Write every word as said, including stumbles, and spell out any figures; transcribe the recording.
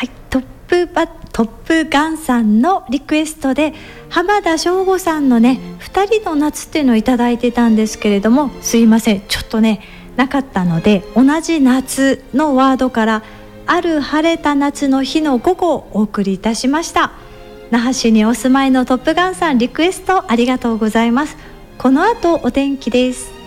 はい、トップバトップガンさんのリクエストで浜田省吾さんのねふたりの夏っていうのをいただいてたんですけれども、すいません、ちょっとねなかったので、同じ夏のワードからある晴れた夏の日の午後をお送りいたしました。那覇市にお住まいのトップガンさん、リクエストありがとうございます。この後お天気です。